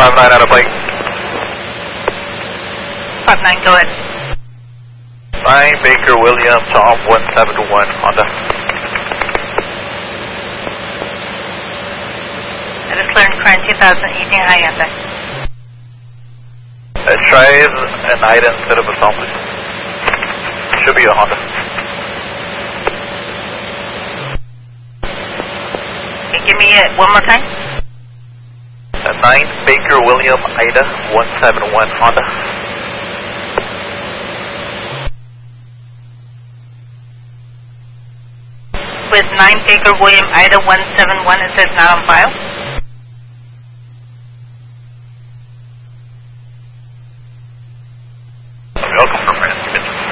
59 out of plate. 59, go ahead. 9 Baker William Tom 171 Honda. That is clearing current 2018 Hyundai. Let's try an Ida instead of a Tom, please. Should be a Honda. Okay, give me it one more time. 9 Baker William Ida 171 Honda. With 9 Baker William Ida 171, it says not on file.